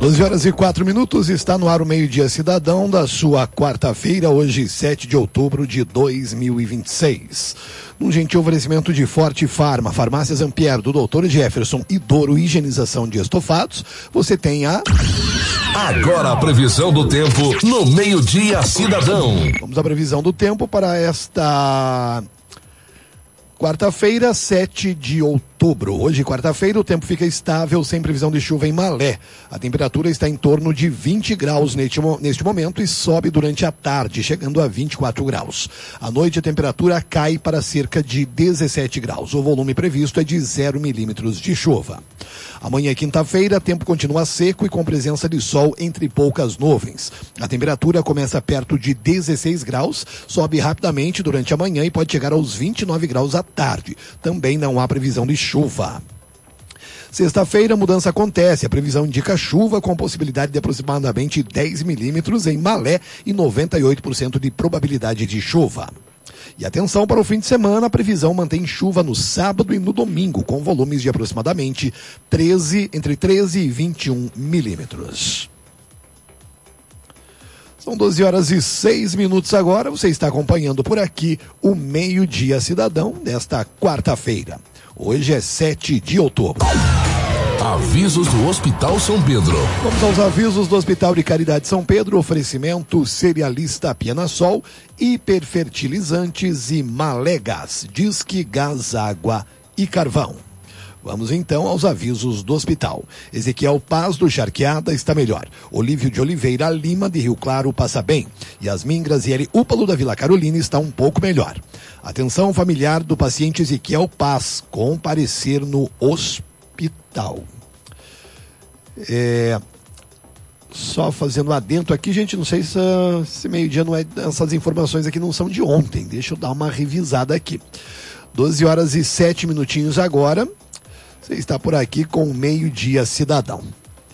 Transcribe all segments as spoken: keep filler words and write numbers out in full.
doze horas e quatro minutos, está no ar o Meio-Dia Cidadão da sua quarta-feira, hoje sete de outubro de dois mil e vinte e seis. Um gentil oferecimento de Forte Farma, Farmácias Ampierre, do doutor Jefferson e Doro Higienização de Estofados, você tem a... Agora a previsão do tempo no Meio-Dia Cidadão. Vamos à previsão do tempo para esta... quarta-feira, sete de outubro. Hoje, quarta-feira, o tempo fica estável, sem previsão de chuva em Malé. A temperatura está em torno de vinte graus neste, neste momento e sobe durante a tarde, chegando a vinte e quatro graus. À noite, a temperatura cai para cerca de dezessete graus. O volume previsto é de zero milímetros de chuva. Amanhã, quinta-feira, tempo continua seco e com presença de sol entre poucas nuvens. A temperatura começa perto de dezesseis graus, sobe rapidamente durante a manhã e pode chegar aos vinte e nove graus à tarde. Também não há previsão de chuva. Sexta-feira, a mudança acontece. A previsão indica chuva com possibilidade de aproximadamente dez milímetros em Malé e noventa e oito por cento de probabilidade de chuva. E atenção para o fim de semana, a previsão mantém chuva no sábado e no domingo, com volumes de aproximadamente treze, entre treze e vinte e um milímetros. São doze horas e seis minutos agora, você está acompanhando por aqui o Meio-Dia Cidadão desta quarta-feira. Hoje é sete de outubro. Avisos do Hospital São Pedro. Vamos aos avisos do Hospital de Caridade São Pedro. Oferecimento Cerealista Pianasol, hiperfertilizantes e Malegas, Disque Gás, Água e Carvão. Vamos então aos avisos do hospital. Ezequiel Paz do Charqueada está melhor. Olívio de Oliveira Lima de Rio Claro passa bem. Yasmin Graziele Úpalo da Vila Carolina está um pouco melhor. Atenção familiar do paciente Ezequiel Paz, comparecer no hospital. É... Só fazendo adentro aqui, gente, não sei se esse meio-dia não é, essas informações aqui não são de ontem. Deixa eu dar uma revisada aqui. doze horas e sete minutinhos agora. Você está por aqui com o Meio-Dia Cidadão.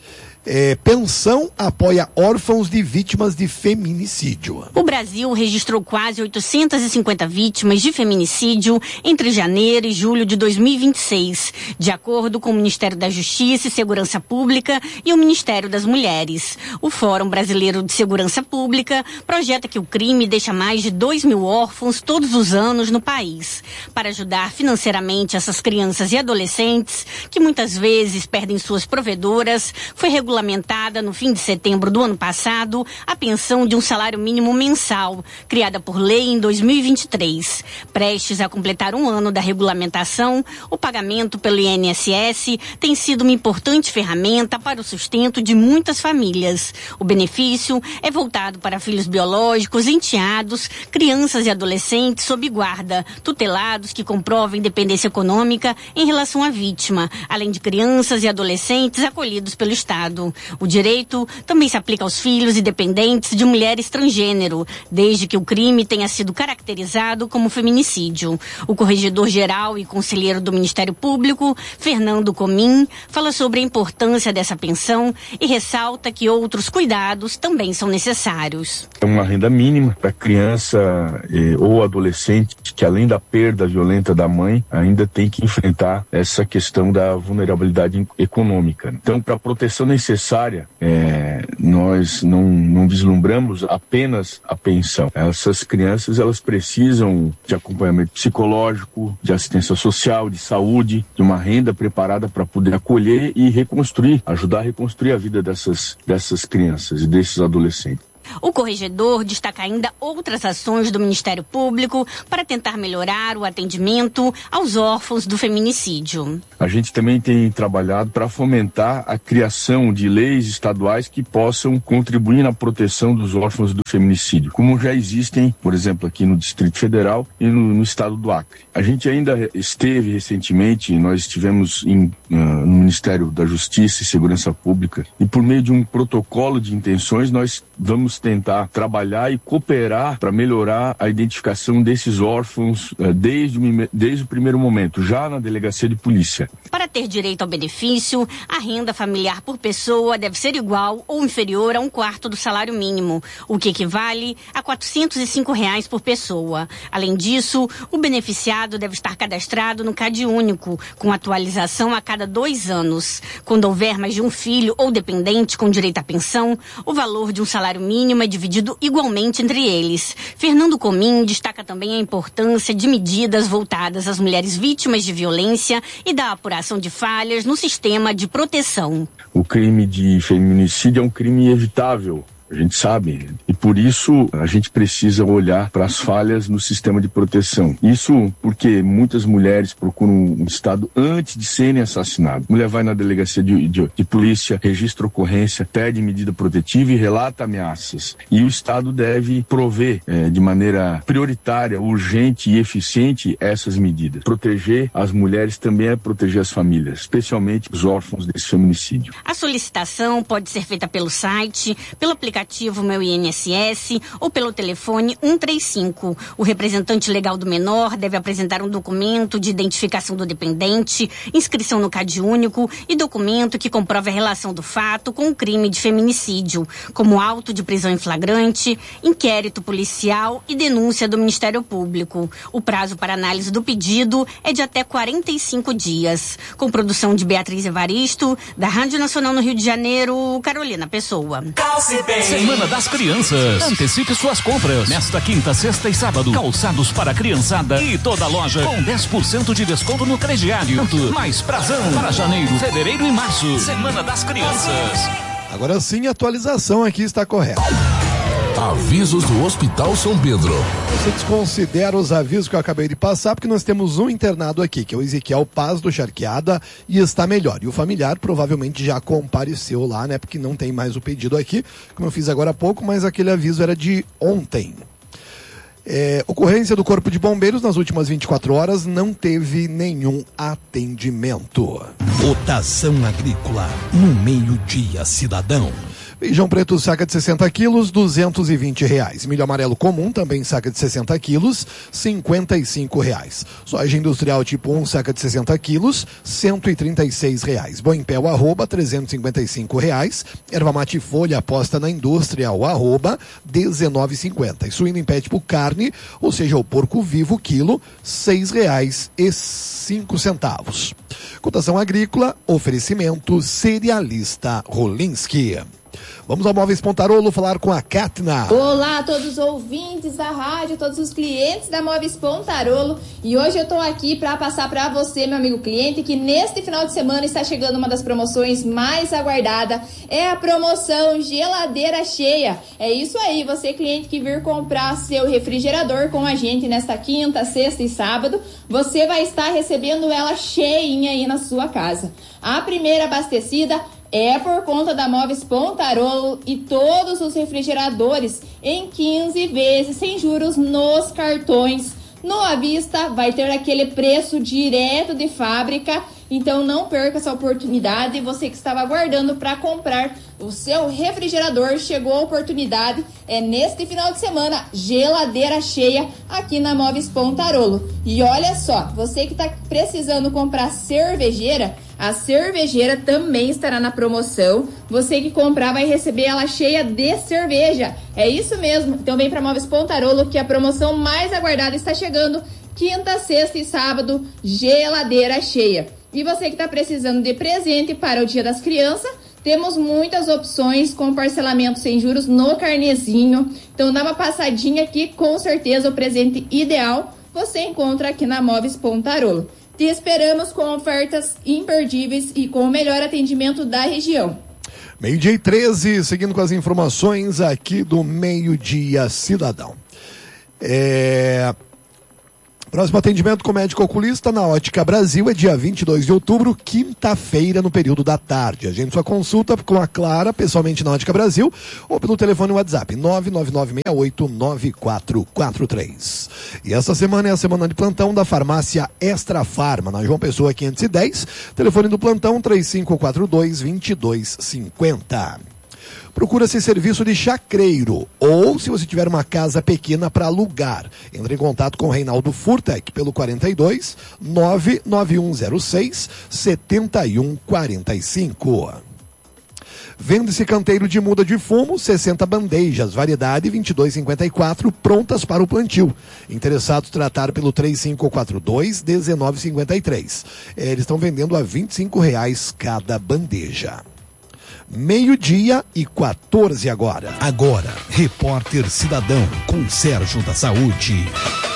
É, pensão apoia órfãos de vítimas de feminicídio. O Brasil registrou quase oitocentas e cinquenta vítimas de feminicídio entre janeiro e julho de dois mil e vinte e seis, de acordo com o Ministério da Justiça e Segurança Pública e o Ministério das Mulheres. O Fórum Brasileiro de Segurança Pública projeta que o crime deixa mais de dois mil órfãos todos os anos no país. Para ajudar financeiramente essas crianças e adolescentes, que muitas vezes perdem suas provedoras, foi regulamentada no fim de setembro do ano passado a pensão de um salário mínimo mensal, criada por lei em dois mil e vinte e três. Prestes a completar um ano da regulamentação, o pagamento pelo I N S S tem sido uma importante ferramenta para o sustento de muitas famílias. O benefício é voltado para filhos biológicos, enteados, crianças e adolescentes sob guarda, tutelados que comprovem dependência econômica em relação à vítima, além de crianças e adolescentes acolhidos pelo Estado. O direito também se aplica aos filhos e dependentes de mulheres transgênero, desde que o crime tenha sido caracterizado como feminicídio. O corregedor-geral e conselheiro do Ministério Público, Fernando Comim, fala sobre a importância dessa pensão e ressalta que outros cuidados também são necessários. É uma renda mínima para criança eh, ou adolescente que, além da perda violenta da mãe, ainda tem que enfrentar essa questão da vulnerabilidade econômica. Então, para a proteção necessária, é, nós não, não vislumbramos apenas a pensão. Essas crianças, elas precisam de acompanhamento psicológico, de assistência social, de saúde, de uma renda preparada para poder acolher e reconstruir, ajudar a reconstruir a vida dessas, dessas crianças e desses adolescentes. O corregedor destaca ainda outras ações do Ministério Público para tentar melhorar o atendimento aos órfãos do feminicídio. A gente também tem trabalhado para fomentar a criação de leis estaduais que possam contribuir na proteção dos órfãos do feminicídio, como já existem, por exemplo, aqui no Distrito Federal e no, no estado do Acre. A gente ainda esteve recentemente, nós estivemos em, uh, no Ministério da Justiça e Segurança Pública, e por meio de um protocolo de intenções nós vamos vamos tentar trabalhar e cooperar para melhorar a identificação desses órfãos eh, desde, o, desde o primeiro momento, já na delegacia de polícia. Para ter direito ao benefício, a renda familiar por pessoa deve ser igual ou inferior a um quarto do salário mínimo, o que equivale a quatrocentos e cinco reais por pessoa. Além disso, o beneficiado deve estar cadastrado no CAD único, com atualização a cada dois anos. Quando houver mais de um filho ou dependente com direito à pensão, o valor de um salário mínimo é dividido igualmente entre eles. Fernando Comim destaca também a importância de medidas voltadas às mulheres vítimas de violência e da apuração de falhas no sistema de proteção. O crime de feminicídio é um crime evitável. A gente sabe, e por isso a gente precisa olhar para as falhas no sistema de proteção. Isso porque muitas mulheres procuram um Estado antes de serem assassinadas. A mulher vai na delegacia de, de, de polícia, registra ocorrência, pede medida protetiva e relata ameaças. E o Estado deve prover é, de maneira prioritária, urgente e eficiente essas medidas. Proteger as mulheres também é proteger as famílias, especialmente os órfãos desse feminicídio. A solicitação pode ser feita pelo site, pelo aplicativo Meu I N S S ou pelo telefone um três cinco. O representante legal do menor deve apresentar um documento de identificação do dependente, inscrição no CAD único e documento que comprove a relação do fato com o crime de feminicídio, como auto de prisão em flagrante, inquérito policial e denúncia do Ministério Público. O prazo para análise do pedido é de até quarenta e cinco dias. Com produção de Beatriz Evaristo, da Rádio Nacional no Rio de Janeiro, Carolina Pessoa. Semana das Crianças. Antecipe suas compras. Nesta quinta, sexta e sábado. Calçados para a criançada e toda a loja com dez por cento de desconto no crediário. Mais prazão para janeiro, fevereiro e março. Semana das Crianças. Agora sim, a atualização aqui está correta. Avisos do Hospital São Pedro. Você desconsidera os avisos que eu acabei de passar, porque nós temos um internado aqui, que é o Ezequiel Paz do Charqueada, e está melhor. E o familiar provavelmente já compareceu lá, né? Porque não tem mais o pedido aqui, como eu fiz agora há pouco, mas aquele aviso era de ontem. É, ocorrência do Corpo de Bombeiros nas últimas vinte e quatro horas não teve nenhum atendimento. Votação agrícola no meio-dia, cidadão. Feijão preto, saca de sessenta quilos, duzentos e vinte reais. Milho amarelo comum, também saca de sessenta quilos, cinquenta e cinco reais. Soja industrial tipo um, saca de sessenta quilos, cento e trinta e seis reais. Boi em pé, o arroba, trezentos e cinquenta e cinco reais. Erva mate folha, aposta na indústria, o arroba, dezenove e cinquenta. E suíno em pé tipo carne, ou seja, o porco vivo, quilo, seis reais e cinco centavos. Cotação agrícola, oferecimento cerealista Rolinski. Vamos ao Móveis Pontarolo falar com a Catna. Olá a todos os ouvintes da rádio, todos os clientes da Móveis Pontarolo. E hoje eu tô aqui para passar para você, meu amigo cliente, que neste final de semana está chegando uma das promoções mais aguardadas. É a promoção Geladeira Cheia. É isso aí, você cliente que vir comprar seu refrigerador com a gente nesta quinta, sexta e sábado, você vai estar recebendo ela cheinha aí na sua casa. A primeira abastecida é por conta da Móveis Pontarolo e todos os refrigeradores em quinze vezes sem juros nos cartões. No à vista vai ter aquele preço direto de fábrica, então não perca essa oportunidade. Você que estava aguardando para comprar o seu refrigerador, chegou a oportunidade. É neste final de semana, geladeira cheia aqui na Móveis Pontarolo. E olha só, você que está precisando comprar cervejeira, a cervejeira também estará na promoção. Você que comprar vai receber ela cheia de cerveja. É isso mesmo. Então vem para Móveis Pontarolo que a promoção mais aguardada está chegando. Quinta, sexta e sábado, geladeira cheia. E você que está precisando de presente para o Dia das Crianças, temos muitas opções com parcelamento sem juros no carnezinho. Então dá uma passadinha aqui, com certeza o presente ideal você encontra aqui na Móveis Pontarolo. Te esperamos com ofertas imperdíveis e com o melhor atendimento da região. Meio-dia e treze, seguindo com as informações aqui do Meio-Dia Cidadão. É... Próximo atendimento com médico oculista na Ótica Brasil é dia vinte e dois de outubro, quinta-feira, no período da tarde. Agende sua consulta com a Clara, pessoalmente na Ótica Brasil, ou pelo telefone WhatsApp nove nove nove seis oito nove quatro quatro três. E essa semana é a semana de plantão da farmácia Extra Farma, na João Pessoa quinhentos e dez, telefone do plantão três cinco quatro dois, dois dois cinco zero. Procura-se serviço de chacreiro ou se você tiver uma casa pequena para alugar. Entre em contato com o Reinaldo Furtec pelo quarenta e dois, nove nove um zero seis, sete um quatro cinco. Vende-se canteiro de muda de fumo, sessenta bandejas, variedade vinte e dois e cinquenta e quatro, prontas para o plantio. Interessados tratar pelo três cinco quatro dois, um nove cinco três. Eles estão vendendo a vinte e cinco reais cada bandeja. Meio-dia e quatorze agora. Agora, Repórter Cidadão com Sérgio da Saúde.